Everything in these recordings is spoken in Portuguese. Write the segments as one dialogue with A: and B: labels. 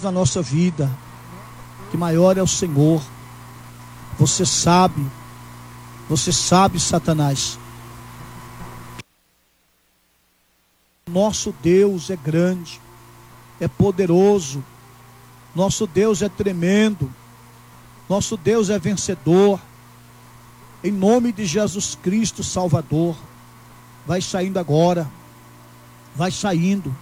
A: na nossa vida, que maior é o Senhor. Você sabe, Satanás, nosso Deus é grande, é poderoso, nosso Deus é tremendo, nosso Deus é vencedor. Em nome de Jesus Cristo, Salvador, vai saindo agora, vai saindo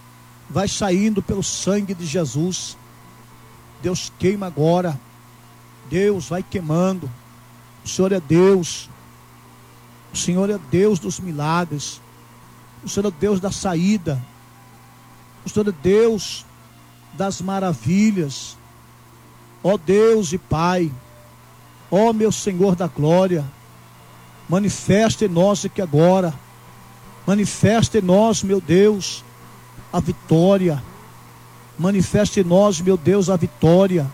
A: pelo sangue de Jesus. Deus queima agora, Deus vai queimando. O Senhor é Deus, o Senhor é Deus dos milagres, o Senhor é Deus da saída, o Senhor é Deus das maravilhas. Ó Deus e Pai, ó meu Senhor da glória, manifesta em nós aqui agora, manifesta em nós, meu Deus, a vitória. Manifesta em nós, meu Deus, a vitória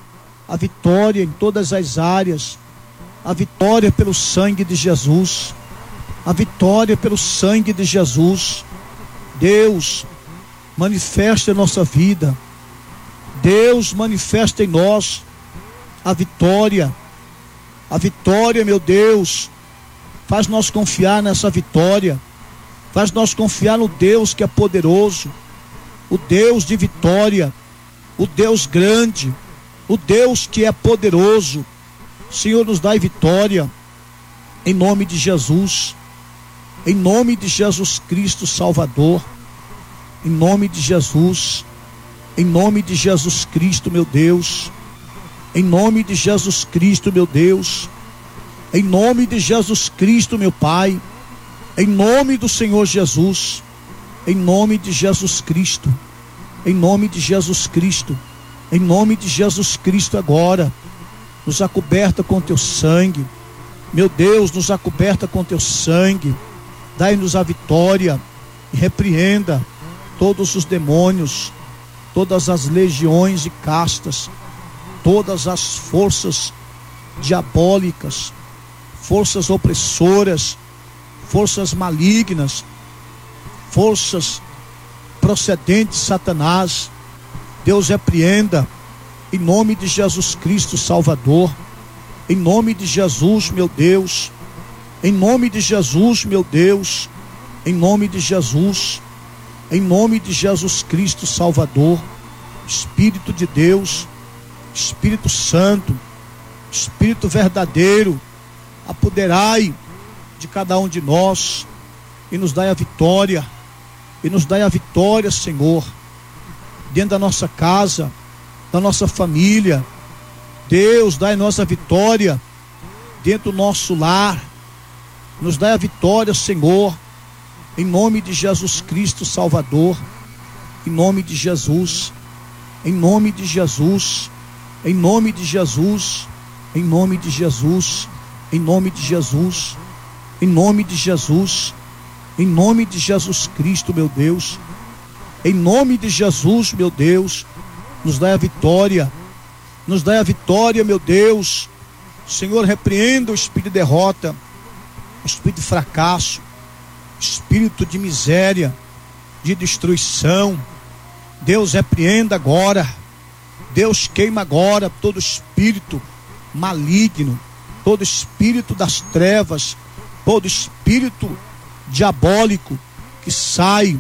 A: em todas as áreas, a vitória pelo sangue de Jesus, a vitória pelo sangue de Jesus. Deus, manifesta em nossa vida, Deus, manifesta em nós a vitória, meu Deus. Faz nós confiar nessa vitória, faz nós confiar no Deus que é poderoso, o Deus de vitória, o Deus grande, o Deus que é poderoso. Senhor, nos dai vitória, em nome de Jesus, em nome de Jesus Cristo Salvador, em nome de Jesus, em nome de Jesus Cristo, meu Deus, em nome de Jesus Cristo, meu Deus, em nome de Jesus Cristo, meu Pai, em nome do Senhor Jesus, em nome de Jesus Cristo, em nome de Jesus Cristo, em nome de Jesus Cristo agora, nos acoberta com teu sangue, meu Deus, nos acoberta com teu sangue, dai-nos a vitória e repreenda todos os demônios, todas as legiões e castas, todas as forças diabólicas, forças opressoras, forças malignas, forças procedentes de Satanás. Deus repreenda em nome de Jesus Cristo Salvador, em nome de Jesus, meu Deus, em nome de Jesus, meu Deus, em nome de Jesus, em nome de Jesus Cristo Salvador. Espírito de Deus, Espírito Santo, Espírito verdadeiro, apoderai de cada um de nós e nos dai a vitória, Senhor, dentro da nossa casa, da nossa família. Deus, dai nossa vitória dentro do nosso lar, nos dai a vitória, Senhor, em nome de Jesus Cristo Salvador, em nome de Jesus, em nome de Jesus, em nome de Jesus, em nome de Jesus, em nome de Jesus, em nome de Jesus, em nome de Jesus Cristo, meu Deus, em nome de Jesus, meu Deus, nos dai a vitória, meu Deus. Senhor, repreenda o espírito de derrota, o espírito de fracasso, espírito de miséria, de destruição. Deus, repreenda agora, Deus, queima agora todo espírito maligno, todo espírito das trevas, todo espírito diabólico que sai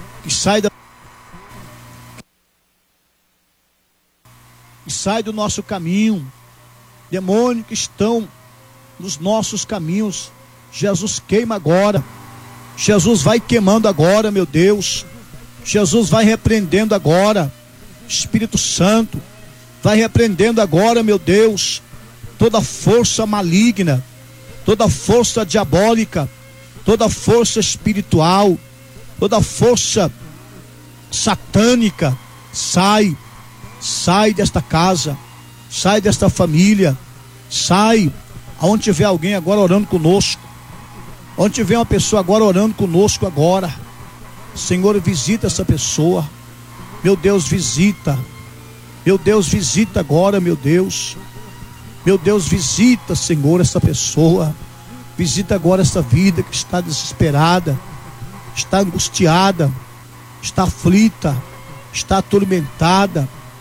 A: do nosso caminho. Demônios que estão nos nossos caminhos, Jesus, queima agora. Jesus, vai queimando agora, meu Deus. Jesus, vai repreendendo agora. Espírito Santo, vai repreendendo agora, meu Deus, toda força maligna, toda força diabólica, toda força espiritual, toda força satânica. Sai desta casa, sai desta família, sai. Aonde tiver alguém agora orando conosco, onde tiver uma pessoa agora orando conosco agora, Senhor, visita essa pessoa, meu Deus, visita, meu Deus, visita agora, meu Deus, visita, Senhor, essa pessoa, visita agora essa vida que está desesperada, está angustiada, está aflita, está atormentada.